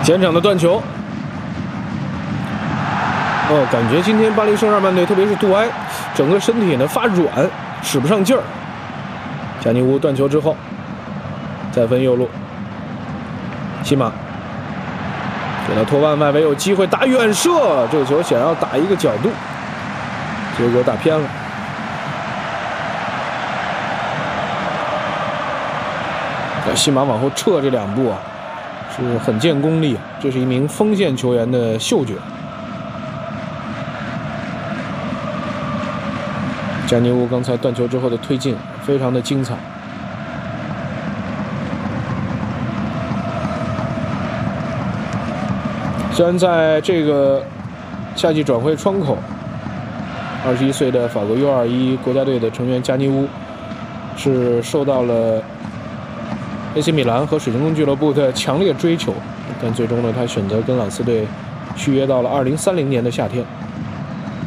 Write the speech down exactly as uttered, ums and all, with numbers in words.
前场的断球。哦，感觉今天巴黎圣日耳曼队，特别是杜埃，整个身体呢发软，使不上劲儿。加尼乌断球之后，再分右路，西马给到托万，外围有机会打远射，这个球想要打一个角度，结果打偏了。西马往后撤这两步啊，是很见功力，这是一名锋线球员的嗅觉。加尼乌刚才断球之后的推进非常的精彩。虽然在这个夏季转会窗口，二十一岁的法国 U 二十一 国家队的成员加尼乌是受到了 A C 米兰和水晶宫俱乐部的强烈追求，但最终呢，他选择跟朗斯队续约到了二零三零年的夏天。